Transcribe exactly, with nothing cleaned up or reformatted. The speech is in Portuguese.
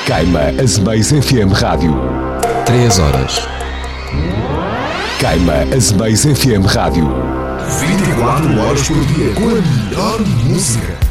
Caima Azemais F M Rádio. Três horas. Caima Azemais F M Rádio. vinte e quatro horas por dia com a melhor música.